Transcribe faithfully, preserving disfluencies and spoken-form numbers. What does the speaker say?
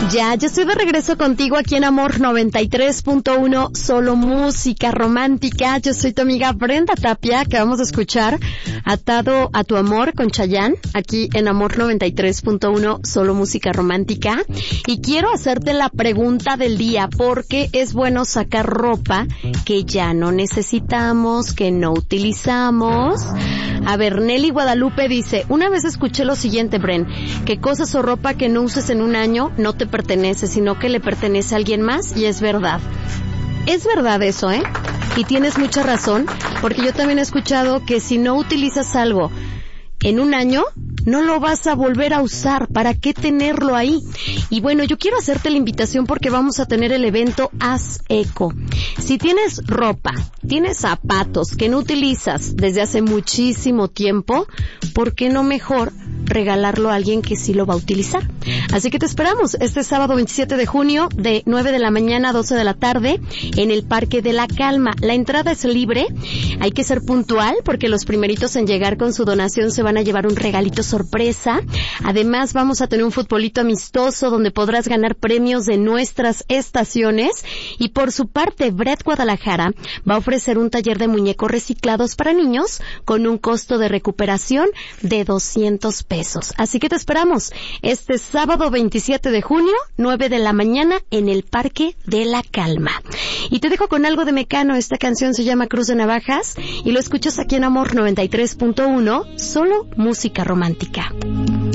Ya, yo estoy de regreso contigo aquí en Amor noventa y tres punto uno, solo música romántica. Yo soy tu amiga Brenda Tapia, que vamos a escuchar Atado a tu amor con Chayanne, aquí en Amor noventa y tres punto uno, solo música romántica. Y quiero hacerte la pregunta del día, ¿por qué es bueno sacar ropa que ya no necesitamos, que no utilizamos? A ver, Nelly Guadalupe dice, una vez escuché lo siguiente, Bren, que cosas o ropa que no uses en un año no te pertenece, sino que le pertenece a alguien más, y es verdad. Es verdad eso, ¿eh? Y tienes mucha razón, porque yo también he escuchado que si no utilizas algo en un año, no lo vas a volver a usar. ¿Para qué tenerlo ahí? Y bueno, yo quiero hacerte la invitación porque vamos a tener el evento Haz Eco. Si tienes ropa, tienes zapatos que no utilizas desde hace muchísimo tiempo, ¿por qué no mejor regalarlo a alguien que sí lo va a utilizar? Así que te esperamos este sábado veintisiete de junio de nueve de la mañana a doce de la tarde en el Parque de la Calma. La entrada es libre, hay que ser puntual porque los primeritos en llegar con su donación se van a llevar un regalito sorpresa. Además vamos a tener un futbolito amistoso donde podrás ganar premios de nuestras estaciones, y por su parte Bread Guadalajara va a ofrecer un taller de muñecos reciclados para niños con un costo de recuperación de doscientos pesos. Así que te esperamos este sábado veintisiete de junio, nueve de la mañana en el Parque de la Calma. Y te dejo con algo de Mecano. Esta canción se llama Cruz de Navajas y lo escuchas aquí en Amor noventa y tres punto uno, solo música romántica.